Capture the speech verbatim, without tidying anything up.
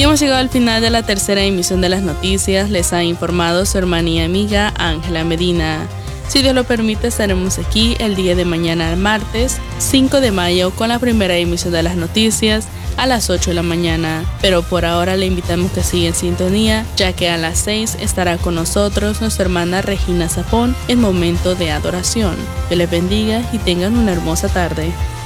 Y hemos llegado al final de la tercera emisión de las noticias. Les ha informado su hermana y amiga Ángela Medina. Si Dios lo permite, estaremos aquí el día de mañana, martes cinco de mayo, con la primera emisión de las noticias a las ocho de la mañana. Pero por ahora le invitamos que siga en sintonía, ya que a las seis estará con nosotros nuestra hermana Regina Zapón en momento de adoración. Que les bendiga y tengan una hermosa tarde.